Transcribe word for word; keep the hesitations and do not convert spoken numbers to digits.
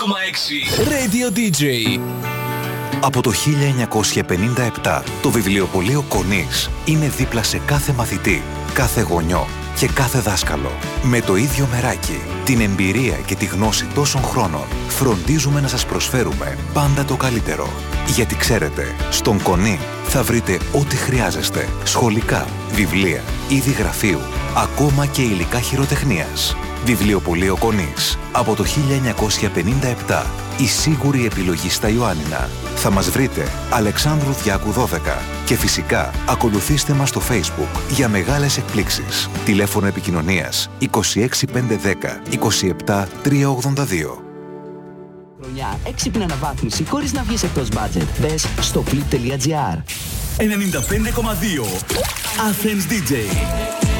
κόμμα έξι. Radio ντι τζέι. Από το χίλια εννιακόσια πενήντα επτά, το βιβλιοπωλείο Κονής είναι δίπλα σε κάθε μαθητή, κάθε γονιό και κάθε δάσκαλο. Με το ίδιο μεράκι, την εμπειρία και τη γνώση τόσων χρόνων, φροντίζουμε να σας προσφέρουμε πάντα το καλύτερο. Γιατί ξέρετε, στον Κονή θα βρείτε ό,τι χρειάζεστε. Σχολικά, βιβλία, είδη γραφείου, ακόμα και υλικά χειροτεχνίας. Βιβλιοπωλείο Κονής. Από το χίλια εννιακόσια πενήντα επτά. Η σίγουρη επιλογή στα Ιωάννινα. Θα μας βρείτε Αλεξάνδρου Διάκου δώδεκα. Και φυσικά ακολουθήστε μας στο Facebook για μεγάλες εκπλήξεις. Τηλέφωνο επικοινωνίας είκοσι έξι πεντακόσια δέκα είκοσι επτά τριακόσια ογδόντα δύο. Χρονιά έξυπνη αναβάθμιση χωρίς να βγεις εκτός budget. Μπες στο flip τελεία gr. ενενήντα πέντε κόμμα δύο Athens ντι τζέι.